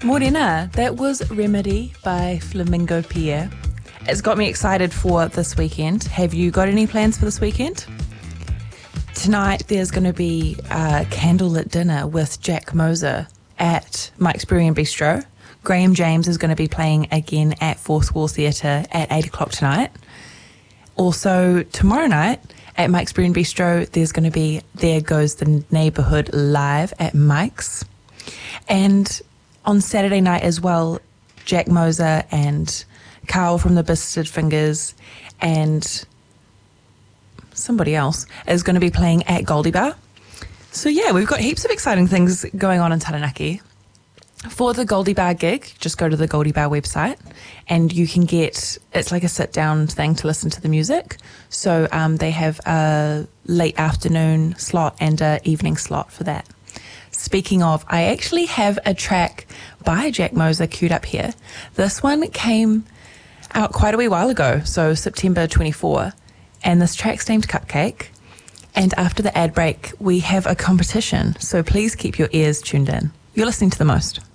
Morena, that was Remedy by Flamingo Pierre. It's got me excited for this weekend. Have you got any plans for this weekend? Tonight there's going to be a candlelit dinner with Jack Moser at Mike's Brewery and Bistro. Graham James is going to be playing again at Fourth Wall Theatre at 8 o'clock tonight. Also, tomorrow night at Mike's Brewery and Bistro, there's going to be There Goes the Neighbourhood live at Mike's. And on Saturday night as well, Jack Moser and Carl from the Biscuit Fingers and somebody else is going to be playing at Goldie Bar. So yeah, we've got heaps of exciting things going on in Taranaki. For the Goldie Bar gig, just go to the Goldie Bar website and you can get, it's like a sit-down thing to listen to the music. So they have a late afternoon slot and an evening slot for that. Speaking of, I actually have a track by Jack Moser queued up here. This one came out quite a wee while ago, so September 24, and this track's named Cupcake. And after the ad break, we have a competition, so please keep your ears tuned in. You're listening to The Most.